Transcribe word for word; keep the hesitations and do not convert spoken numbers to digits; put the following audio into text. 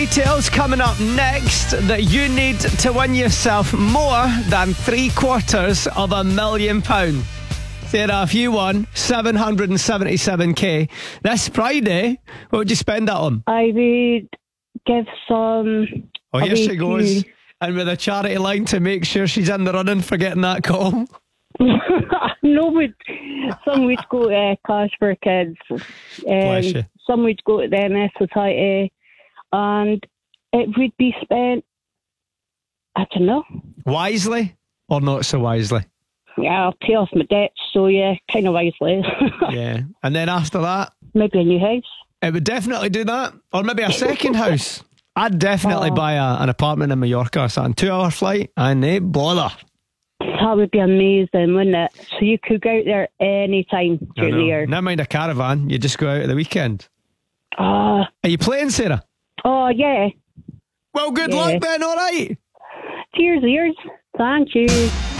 details coming up next that you need to win yourself more than three quarters of a million pounds. Sarah, if you won seven hundred seventy-seven k this Friday, what would you spend that on? I would give some. Oh, here she goes. And with a charity line to make sure she's in the running for getting that call. No, would some would go to uh, Cash for Kids. Um, some would go to the M S Society. And it would be spent, I don't know. Wisely or not so wisely? Yeah, I'll pay off my debts, so yeah, kind of wisely. Yeah. And then after that? Maybe a new house. It would definitely do that. Or maybe a second house. I'd definitely oh. buy a, an apartment in Mallorca or something. Two hour flight and they bother. That would be amazing, wouldn't it? So you could go out there any time during the year. Never mind a caravan, you just go out at the weekend. Uh, Are you playing, Sarah? Oh, yeah. Well, good yeah. luck then, alright? Cheers, ears. Thank you.